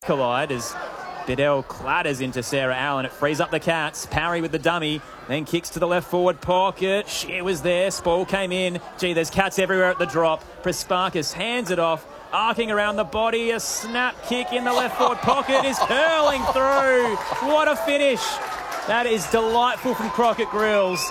collide as Biddell clatters into Sarah Allen. It frees up the Cats. Parry with the dummy, then kicks to the left forward pocket. Shear was there. Spoil came in. Gee, there's Cats everywhere at the drop. Prasparkas hands it off, arcing around the body. A snap kick in the left forward pocket is curling through. What a finish. That is delightful from Crockett Grills.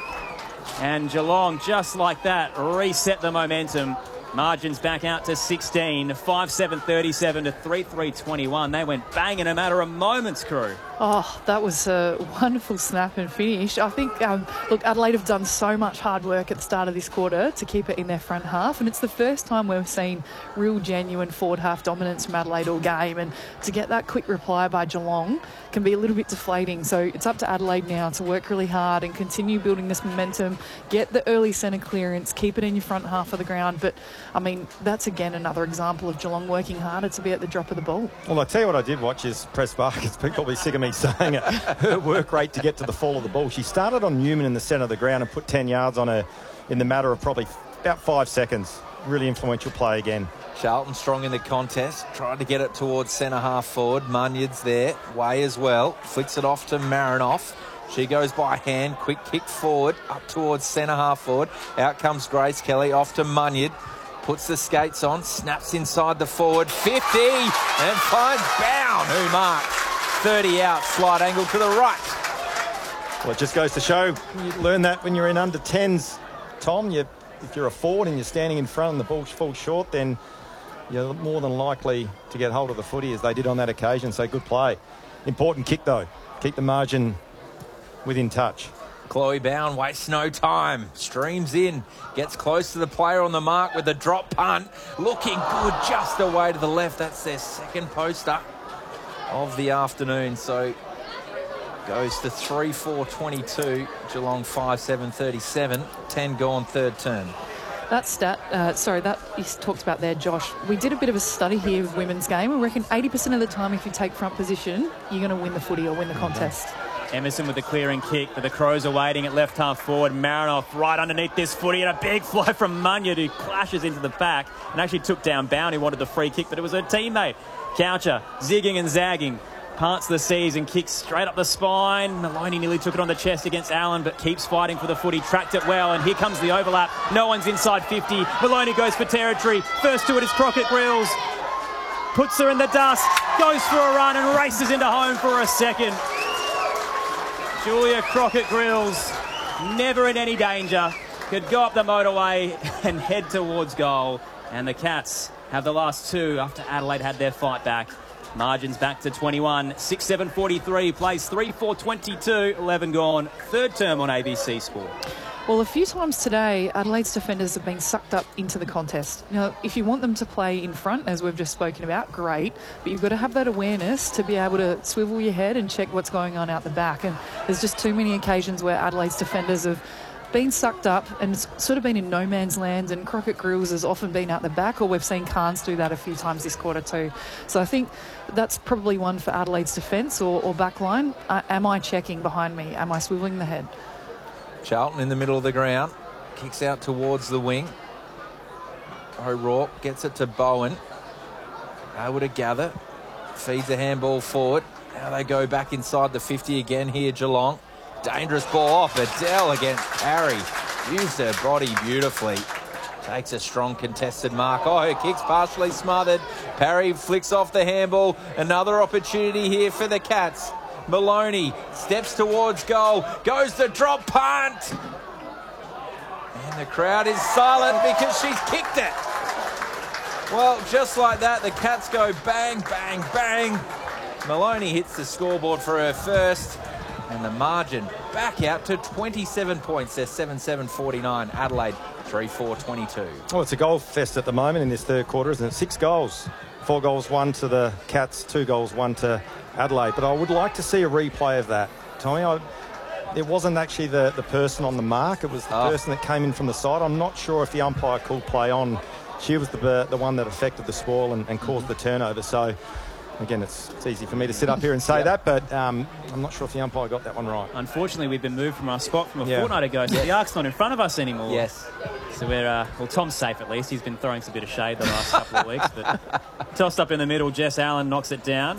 And Geelong, just like that, reset the momentum. Margins back out to 16, 5-7-37 to 3-3-21. They went bang in a matter of moments, Crew. Oh, that was a wonderful snap and finish. I think, look, Adelaide have done so much hard work at the start of this quarter to keep it in their front half, and it's the first time we've seen real, genuine forward half dominance from Adelaide all game, and to get that quick reply by Geelong can be a little bit deflating. So it's up to Adelaide now to work really hard and continue building this momentum, get the early centre clearance, keep it in your front half of the ground. But, I mean, that's, again, another example of Geelong working harder to be at the drop of the ball. Well, I tell you what I did watch is Prasparkas. People will be sick of me saying it. Her work rate to get to the fall of the ball. She started on Newman in the centre of the ground and put 10 yards on her in the matter of probably about 5 seconds. Really influential play again. Charlton strong in the contest. Tried to get it towards centre half forward. Munyard's there. Way as well. Flicks it off to Marinoff. She goes by hand. Quick kick forward. Up towards centre half forward. Out comes Grace Kelly. Off to Munyard. Puts the skates on. Snaps inside the forward. 50. And finds Bound, who marks 30 out. Slight angle to the right. Well, it just goes to show you learn that when you're in under 10s, Tom. If you're a forward and you're standing in front and the ball falls short, then you're more than likely to get hold of the footy, as they did on that occasion. So good play. Important kick, though. Keep the margin within touch. Chloe Bound wastes no time. Streams in. Gets close to the player on the mark with a drop punt. Looking good just away to the left. That's their second poster of the afternoon. So goes to 3-4-22. Geelong 5-7-37. 10 gone third turn. That stat, that you talked about there, Josh. We did a bit of a study here of women's game. We reckon 80% of the time, if you take front position, you're going to win the footy or win the contest. Emerson with the clearing kick, but the Crows are waiting at left half forward. Marinoff right underneath this footy, and a big fly from Munyard, who clashes into the back and actually took down Bound, who wanted the free kick, but it was her teammate. Coucher zigging and zagging, parts the seas and kicks straight up the spine. Maloney nearly took it on the chest against Allen, but keeps fighting for the footy, tracked it well, and here comes the overlap. No one's inside 50. Maloney goes for territory. First to it is Crockett Grills. Puts her in the dust, goes for a run and races into home for a second. Julia Crockett Grills, never in any danger, could go up the motorway and head towards goal. And the Cats have the last two after Adelaide had their fight back. Margins back to 21, 6-7-43, plays 3-4-22, 11 gone. Third term on ABC Sport. Well, a few times today, Adelaide's defenders have been sucked up into the contest. Now, if you want them to play in front, as we've just spoken about, great. But you've got to have that awareness to be able to swivel your head and check what's going on out the back. And there's just too many occasions where Adelaide's defenders have been sucked up and it's sort of been in no man's land, and Crockett Grills has often been out the back, or we've seen Carnes do that a few times this quarter too. So I think that's probably one for Adelaide's defence or back line. Am I checking behind me? Am I swivelling the head? Charlton in the middle of the ground. Kicks out towards the wing. O'Rourke gets it to Bowen. Able to gather. Feeds a handball forward. Now they go back inside the 50 again here, Geelong. Dangerous ball off. Adele against Parry. Used her body beautifully. Takes a strong contested mark. Oh, her kick's partially smothered. Parry flicks off the handball. Another opportunity here for the Cats. Maloney steps towards goal. Goes the drop punt. And the crowd is silent because she's kicked it. Well, just like that, the Cats go bang, bang, bang. Maloney hits the scoreboard for her first. And the margin back out to 27 points. They're 7-7-49. Adelaide 3-4-22. Well, it's a goal fest at the moment in this third quarter, isn't it? 6 goals. 4 goals, 1 to the Cats, 2 goals, 1 to Adelaide. But I would like to see a replay of that, Tommy. It wasn't actually the person on the mark. It was the person that came in from the side. I'm not sure if the umpire called play on. She was the one that affected the spoil and caused the turnover. So, again, it's easy for me to sit up here and say that, but I'm not sure if the umpire got that one right. Unfortunately, we've been moved from our spot from a fortnight ago, so the ark's not in front of us anymore. Yes. So we're, well, Tom's safe at least. He's been throwing some bit of shade the last couple of weeks, but tossed up in the middle, Jess Allen knocks it down.